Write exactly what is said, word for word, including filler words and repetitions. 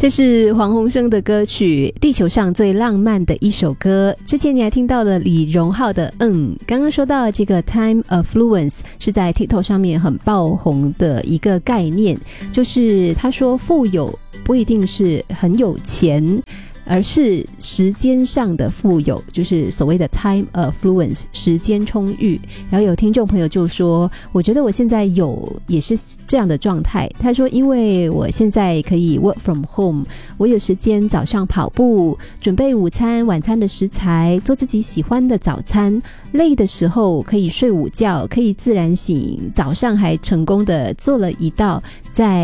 这是黄鸿升的歌曲《地球上最浪漫的一首歌》。之前你还听到了李荣浩的嗯，刚刚说到这个 Time Affluence 是在 TikTok 上面很爆红的一个概念，就是他说富有不一定是很有钱，而是时间上的富有，就是所谓的 time affluence， 时间充裕。然后有听众朋友就说，我觉得我现在有也是这样的状态。他说因为我现在可以 work from home， 我有时间早上跑步，准备午餐晚餐的食材，做自己喜欢的早餐，累的时候可以睡午觉，可以自然醒，早上还成功的做了一道在